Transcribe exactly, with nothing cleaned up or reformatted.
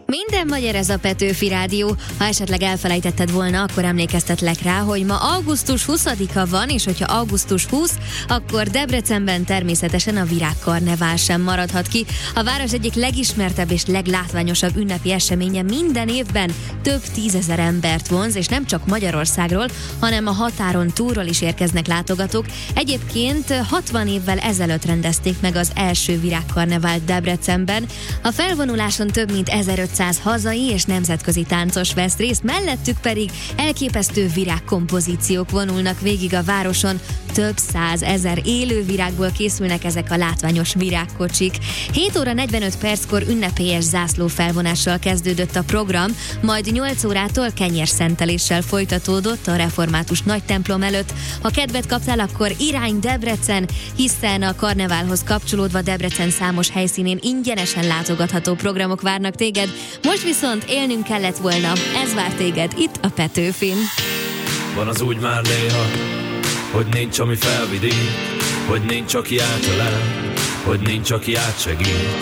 Minden magyar, ez a Petőfi Rádió. Ha esetleg elfelejtetted volna, akkor emlékeztetlek rá, hogy ma augusztus huszadika van, és hogyha augusztus huszadika, akkor Debrecenben természetesen a virágkarnevál sem maradhat ki. A város egyik legismertebb és leglátványosabb ünnepi eseménye, minden évben több tízezer embert vonz, és nem csak Magyarországról, hanem a határon túlról is érkeznek látogatók. Egyébként hatvan évvel ezelőtt rendezték meg az első virágkarnevált Debrecenben. A felvonuláson több mint ezerötszáz hazai és nemzetközi táncos vesz részt, mellettük pedig elképesztő virágkompozíciók vonulnak végig a városon. Több százezer élő virágból készülnek ezek a látványos virágkocsik. hét óra negyvenöt perckor ünnepélyes zászlófelvonással kezdődött a program, majd nyolc órától kenyérszenteléssel folytatódott a református nagytemplom előtt. Ha kedvet kaptál, akkor irány Debrecen, hiszen a karneválhoz kapcsolódva Debrecen számos helyszínén ingyenesen látogatható programok várnak téged. Most viszont élnünk kellett volna. Ez vár téged itt a Petőfin. Van az úgy már néha, hogy nincs, ami felvidít, hogy nincs, aki átölel, hogy nincs, aki átsegít.